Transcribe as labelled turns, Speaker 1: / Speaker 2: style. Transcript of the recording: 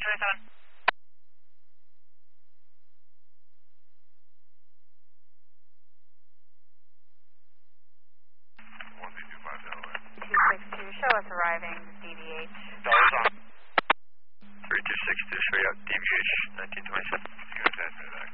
Speaker 1: 27.
Speaker 2: Show us arriving DVH.
Speaker 1: Dollars on.
Speaker 3: 3262, show you out DVH 1927.